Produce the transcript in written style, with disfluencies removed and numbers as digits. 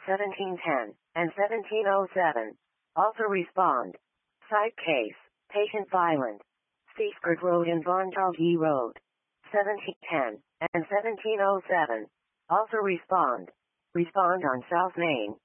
1710, and 1707. Also respond. Site case, patient violent. Seaford Road and Bontalgi Road. 1710, and 1707. Also respond. Respond on South Main.